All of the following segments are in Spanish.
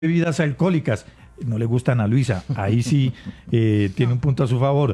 bebidas alcohólicas. No le gustan a Luisa, ahí sí tiene un punto a su favor,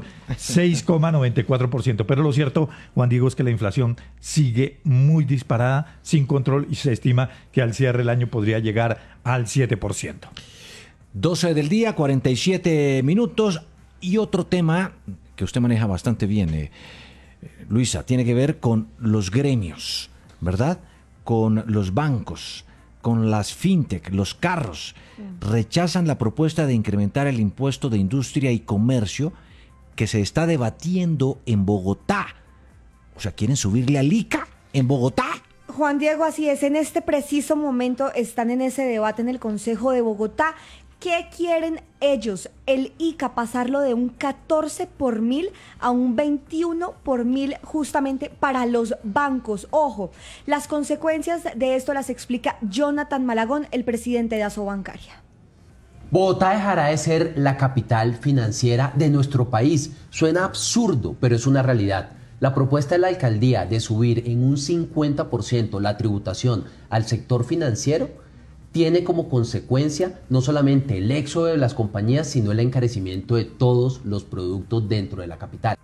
6,94%. Pero lo cierto, Juan Diego, es que la inflación sigue muy disparada, sin control, y se estima que al cierre del año podría llegar al 7%. 12 del día, 47 minutos. Y otro tema que usted maneja bastante bien, Luisa, tiene que ver con los gremios, ¿verdad? Con los bancos, con las fintech, los carros. Rechazan la propuesta de incrementar el impuesto de industria y comercio que se está debatiendo en Bogotá. O sea, ¿quieren subirle al ICA en Bogotá? Juan Diego, así es. En este preciso momento están en ese debate en el Consejo de Bogotá. ¿Qué quieren ellos? El ICA pasarlo de un 14 por mil a un 21 por mil justamente para los bancos. Ojo, las consecuencias de esto las explica Jonathan Malagón, el presidente de Asobancaria. Bogotá dejará de ser la capital financiera de nuestro país. Suena absurdo, pero es una realidad. La propuesta de la alcaldía de subir en un 50% la tributación al sector financiero tiene como consecuencia no solamente el éxodo de las compañías, sino el encarecimiento de todos los productos dentro de la capital.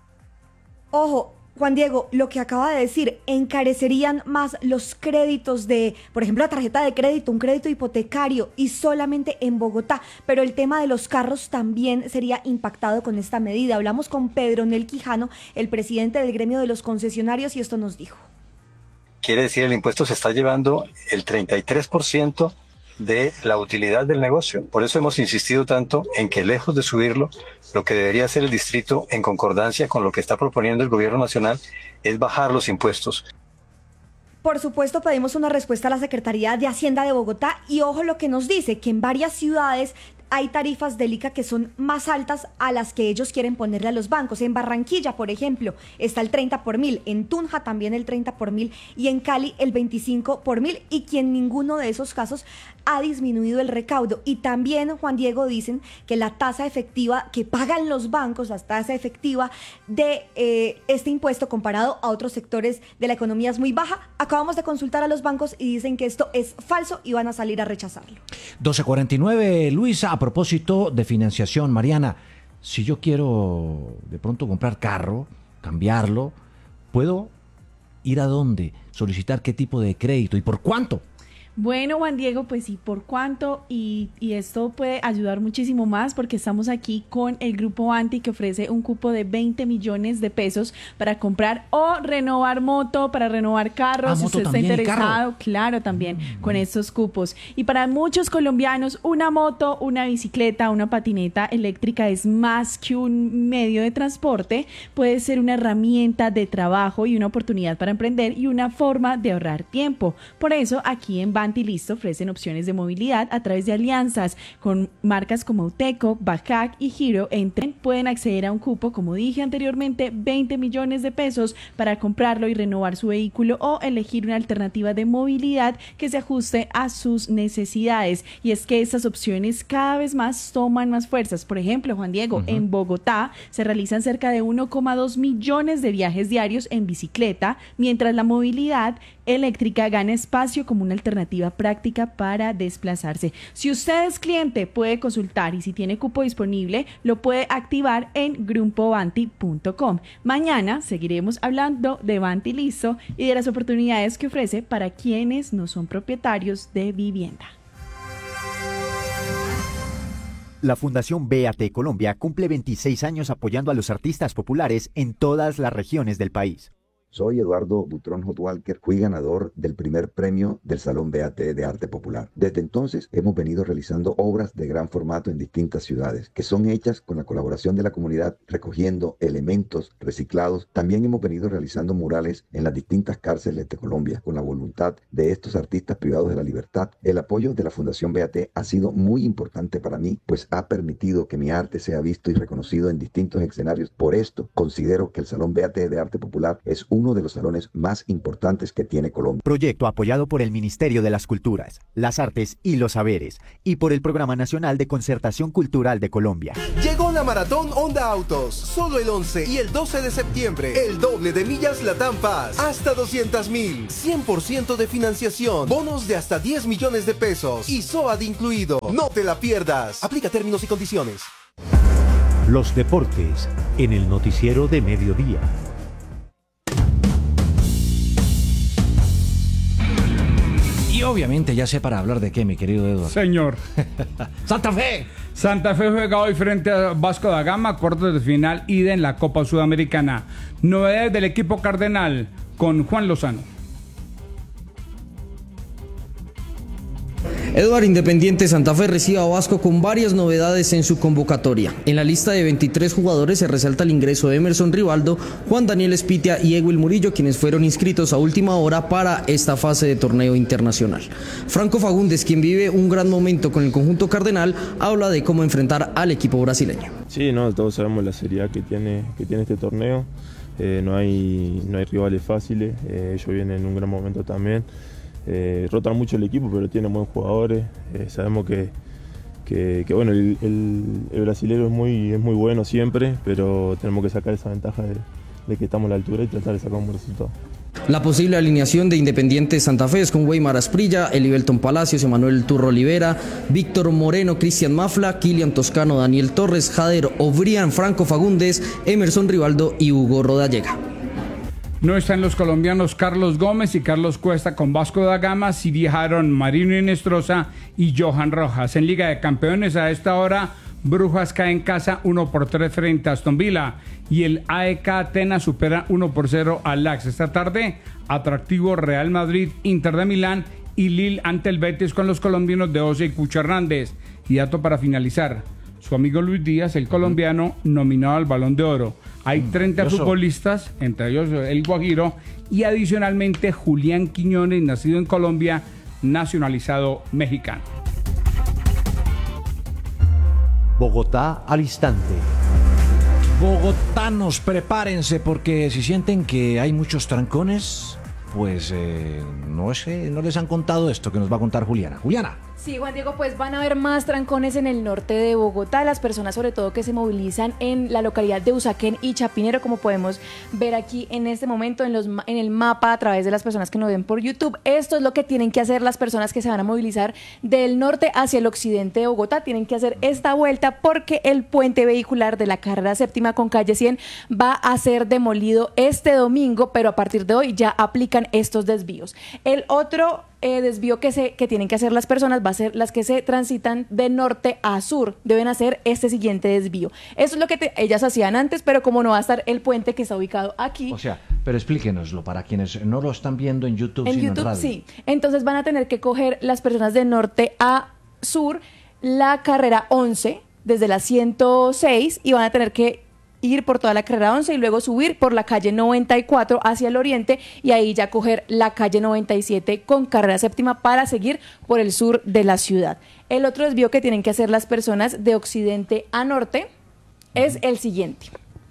Ojo, Juan Diego, lo que acaba de decir, encarecerían más los créditos de, por ejemplo, la tarjeta de crédito, un crédito hipotecario, y solamente en Bogotá. Pero el tema de los carros también sería impactado con esta medida. Hablamos con Pedro Nel Quijano, el presidente del gremio de los concesionarios, y esto nos dijo. Quiere decir, el impuesto se está llevando el 33% de la utilidad del negocio. Por eso hemos insistido tanto en que, lejos de subirlo, lo que debería hacer el distrito, en concordancia con lo que está proponiendo el gobierno nacional, es bajar los impuestos. Por supuesto, pedimos una respuesta a la Secretaría de Hacienda de Bogotá, y ojo lo que nos dice, que en varias ciudades hay tarifas del ICA que son más altas a las que ellos quieren ponerle a los bancos. En Barranquilla, por ejemplo, está el 30 por mil, en Tunja también el 30 por mil y en Cali el 25 por mil, y que en ninguno de esos casos ha disminuido el recaudo. Y también, Juan Diego, dicen que la tasa efectiva que pagan los bancos, la tasa efectiva de este impuesto comparado a otros sectores de la economía es muy baja. Acabamos de consultar a los bancos y dicen que esto es falso y van a salir a rechazarlo. 12:49, Luisa, a propósito de financiación, Mariana, si yo quiero de pronto comprar carro, cambiarlo, ¿puedo ir a dónde? ¿Solicitar qué tipo de crédito y por cuánto? Bueno, Juan Diego, pues sí, ¿por cuánto? Y esto puede ayudar muchísimo más porque estamos aquí con el Grupo Anti, que ofrece un cupo de 20 millones de pesos para comprar o renovar moto, para renovar carros, si usted está interesado, claro, también con estos cupos. Y para muchos colombianos, una moto, una bicicleta, una patineta eléctrica es más que un medio de transporte, puede ser una herramienta de trabajo y una oportunidad para emprender y una forma de ahorrar tiempo. Por eso, aquí en Banti Listo ofrecen opciones de movilidad a través de alianzas con marcas como Uteco, Bajac y Giro. Pueden acceder a un cupo, como dije anteriormente, 20 millones de pesos para comprarlo y renovar su vehículo o elegir una alternativa de movilidad que se ajuste a sus necesidades. Y es que estas opciones cada vez más toman más fuerzas. Por ejemplo, Juan Diego, en Bogotá se realizan cerca de 1,2 millones de viajes diarios en bicicleta, mientras la movilidad eléctrica gana espacio como una alternativa práctica para desplazarse. Si usted es cliente, puede consultar, y si tiene cupo disponible, lo puede activar en grupobanti.com. Mañana seguiremos hablando de Banti Listo y de las oportunidades que ofrece para quienes no son propietarios de vivienda. La Fundación BAT Colombia cumple 26 años apoyando a los artistas populares en todas las regiones del país. Soy Eduardo Butrón Hotwalker, fui ganador del primer premio del Salón BAT de Arte Popular. Desde entonces hemos venido realizando obras de gran formato en distintas ciudades, que son hechas con la colaboración de la comunidad, recogiendo elementos reciclados. También hemos venido realizando murales en las distintas cárceles de Colombia, con la voluntad de estos artistas privados de la libertad. El apoyo de la Fundación BAT ha sido muy importante para mí, pues ha permitido que mi arte sea visto y reconocido en distintos escenarios. Por esto, considero que el Salón BAT de Arte Popular es un uno de los salones más importantes que tiene Colombia. Proyecto apoyado por el Ministerio de las Culturas, las Artes y los Saberes y por el Programa Nacional de Concertación Cultural de Colombia. Llegó la Maratón Honda Autos. Solo el 11 y el 12 de septiembre. El doble de millas Latam Paz. Hasta 200.000. 100% de financiación. Bonos de hasta 10 millones de pesos. Y SOAT incluido. No te la pierdas. Aplica términos y condiciones. Los deportes en el noticiero de mediodía. Y obviamente ya sé para hablar de qué, mi querido Eduardo. Señor. ¡Santa Fe! Santa Fe juega hoy frente a Vasco da Gama, cuartos de final ida en la Copa Sudamericana. Novedades del equipo cardenal con Juan Lozano. Eduardo, Independiente Santa Fe recibe a Vasco con varias novedades en su convocatoria. En la lista de 23 jugadores se resalta el ingreso de Emerson Rivaldo, Juan Daniel Espitia y Ewil Murillo, quienes fueron inscritos a última hora para esta fase de torneo internacional. Franco Fagundes, quien vive un gran momento con el conjunto cardenal, habla de cómo enfrentar al equipo brasileño. Sí, no, todos sabemos la seriedad que tiene este torneo. No hay rivales fáciles. Ellos vienen en un gran momento también. Rotan mucho el equipo, pero tienen buenos jugadores. Sabemos que bueno, el brasilero es muy bueno siempre, pero tenemos que sacar esa ventaja de que estamos a la altura y tratar de sacar un buen resultado. La posible alineación de Independiente Santa Fe es con Weimar Asprilla, Elibelton Palacios, Emanuel Turro Olivera, Víctor Moreno, Cristian Mafla, Kilian Toscano, Daniel Torres, Jader Obrián, Franco Fagundes, Emerson Rivaldo y Hugo Rodallega. No están los colombianos Carlos Gómez y Carlos Cuesta con Vasco da Gama, sí viajaron Marino Inestrosa y Johan Rojas. En Liga de Campeones a esta hora, Brujas cae en casa 1-3 frente a Aston Villa y el AEK Atenas supera 1-0 al Ajax. Esta tarde, atractivo Real Madrid, Inter de Milán y Lille ante el Betis con los colombianos de Ose y Cucho Hernández. Y dato para finalizar, su amigo Luis Díaz, el colombiano, nominado al Balón de Oro. Hay 30 futbolistas, entre ellos el Guajiro, y adicionalmente Julián Quiñones, nacido en Colombia, nacionalizado mexicano. Bogotá al instante. Bogotanos, prepárense porque si sienten que hay muchos trancones, pues no les han contado esto que nos va a contar Juliana. Juliana. Sí, Juan Diego, pues van a haber más trancones en el norte de Bogotá, las personas sobre todo que se movilizan en la localidad de Usaquén y Chapinero, como podemos ver aquí en este momento en el mapa a través de las personas que nos ven por YouTube. Esto es lo que tienen que hacer las personas que se van a movilizar del norte hacia el occidente de Bogotá, tienen que hacer esta vuelta porque el puente vehicular de la carrera séptima con calle 100 va a ser demolido este domingo, pero a partir de hoy ya aplican estos desvíos. El otro desvío que tienen que hacer las personas va a ser las que se transitan de norte a sur, deben hacer este siguiente desvío. Eso es lo que ellas hacían antes, pero como no va a estar el puente que está ubicado aquí. O sea, pero explíquenoslo para quienes no lo están viendo en YouTube, en sino YouTube, en radio. sí. Entonces van a tener que coger las personas de norte a sur la carrera 11 desde la 106 y van a tener que ir por toda la carrera 11 y luego subir por la calle 94 hacia el oriente y ahí ya coger la calle 97 con carrera séptima para seguir por el sur de la ciudad. El otro desvío que tienen que hacer las personas de occidente a norte es el siguiente.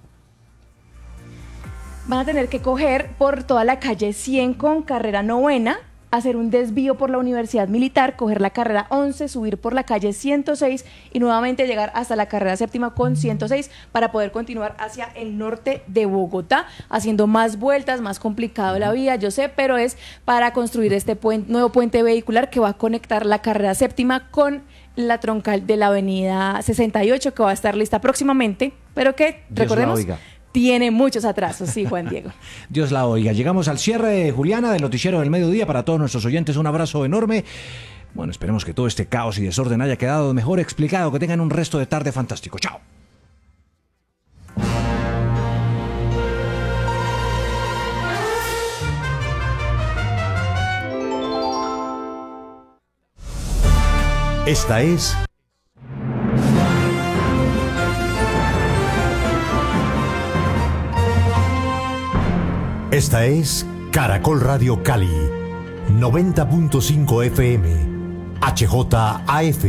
Van a tener que coger por toda la calle 100 con carrera novena, hacer un desvío por la Universidad Militar, coger la carrera 11, subir por la calle 106 y nuevamente llegar hasta la carrera séptima con 106 para poder continuar hacia el norte de Bogotá, haciendo más vueltas, más complicado la vía, yo sé, pero es para construir este nuevo puente vehicular que va a conectar la carrera séptima con la troncal de la avenida 68 que va a estar lista próximamente, pero que, recordemos, tiene muchos atrasos, sí, Juan Diego. Dios la oiga. Llegamos al cierre, Juliana, del noticiero del mediodía. Para todos nuestros oyentes, un abrazo enorme. Bueno, esperemos que todo este caos y desorden haya quedado mejor explicado, que tengan un resto de tarde fantástico. ¡Chao! Esta es Caracol Radio Cali, 90.5 FM, HJAF,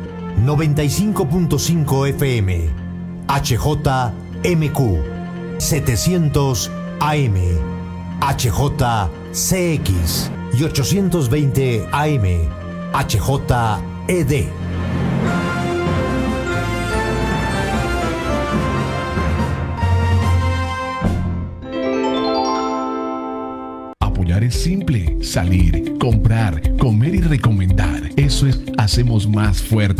95.5 FM, HJMQ, 700 AM. HJCX y 820 AM HJED. Apoyar es simple: salir, comprar, comer y recomendar. Eso es Hacemos Más Fuerte